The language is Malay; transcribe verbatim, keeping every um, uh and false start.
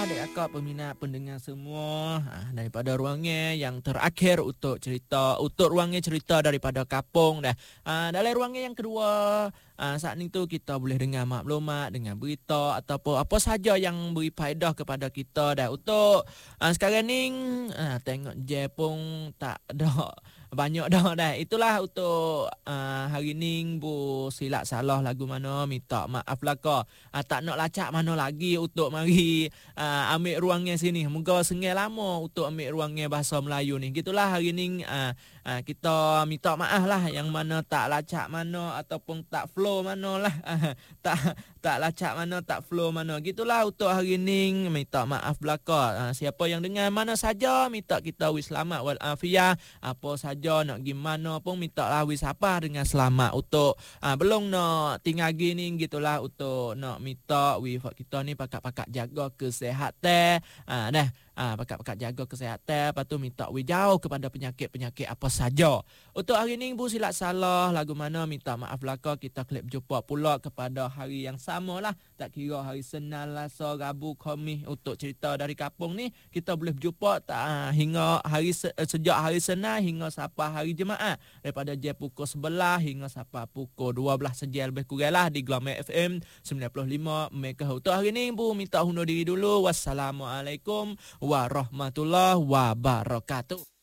adik-akak peminat pendengar semua, ha, daripada ruangnya yang terakhir untuk cerita, untuk ruangnya cerita daripada Kapung dah. Ha, dalam ruangnya yang kedua, ha, saat ni tu kita boleh dengar maklumat, dengar berita ataupun apa saja yang beri faedah kepada kita dah. Untuk ha, sekarang ni ha, tengok je pun tak ada banyak dah dah. Itulah untuk uh, hari ni bu silap salah lagu mana minta maaf lah kau. Uh, tak nak lacak mana lagi untuk mari uh, ambil ruangnya sini. Moga sengai lama untuk ambil ruangnya bahasa Melayu ni. Gitulah hari ni uh, uh, kita minta maaf lah yang mana tak lacak mana ataupun tak flow mana lah. Uh, tak tak lacak mana, tak flow mana. Gitulah untuk hari ni minta maaf belaka. Uh, siapa yang dengar mana saja minta kita wis selamat wal afiah. Apa saja nak gimana pun minta lah wis apa dengan selamat. Untuk uh, belum nak tinggal gini gitulah untuk nak minta wis kita ni pakak-pakak jaga kesihatan. Ah uh, dah Ah, pakat-pakat jaga kesihatan, lepas tu minta we jauh kepada penyakit-penyakit apa saja. Untuk hari ni bu silap salah lagu mana minta maaf belaka. Kita klip jumpa pula kepada hari yang sama lah. Tak kira hari Senin, Selasa, Rabu, Khamis untuk cerita dari Kapung ni. Kita boleh berjumpa tak, ah, hingga hari se- sejak hari Senin hingga sampai hari Jumaat. Daripada jam pukul sebelas hingga sampai pukul dua belas sejam lebih kurang lah di Glamour F M sembilan puluh lima MHz. Untuk hari ni bu minta undur diri dulu. Wassalamualaikum warahmatullahi wabarakatuh.